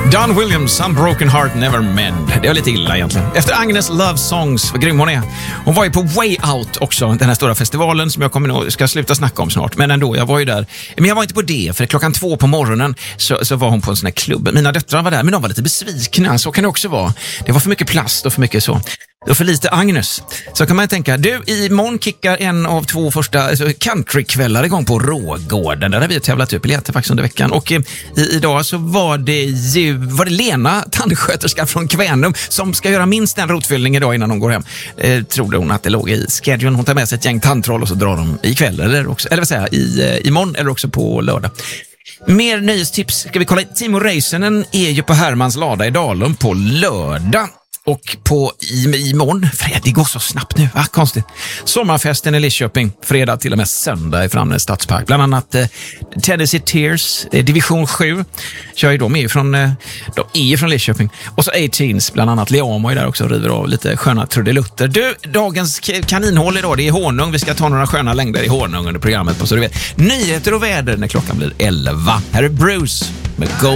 Don Williams, Unbroken Heart Never Mend. Det var lite illa egentligen. Efter Agnes Love Songs, vad grym hon är. Hon var ju på Way Out också, den här stora festivalen som jag ska sluta snacka om snart. Men ändå, jag var ju där. Men jag var inte på det, för 2:00 på morgonen så var hon på en sån här klubb. Mina döttrar var där, men de var lite besvikna. Så kan det också vara. Det var för mycket plast och för mycket så. Och för lite Agnes. Så kan man tänka, du, imorgon kickar en av 2 första countrykvällar igång på Rågården. Där har vi tävlat upp biljetter faktiskt under veckan. Och idag så var det Lena, tandsköterska från Kvänum, som ska göra minst en rotfyllning idag innan hon går hem. Trodde hon att det låg i schedulen. Hon tar med sig ett gäng tandtroll och så drar de ikväll eller vad säger jag, imorgon eller också på lördag. Mer nyhetstips ska vi kolla. Timo Räisänen är ju på Hermans lada i Dalum på lördag. Och på imorgon, det går så snabbt nu, konstigt. Sommarfesten i Lidköping, fredag till och med söndag i Framnäs stadspark. Bland annat Tennessee Tears, division 7, kör ju de är från Lidköping. Och så A-Teens, bland annat Leamo är där också och river av lite sköna trudelutter. Du, dagens kaninhål idag, det är honung. Vi ska ta några sköna längder i honung under programmet på, så du vet. Nyheter och väder när klockan blir 11. Här är Bruce med Go.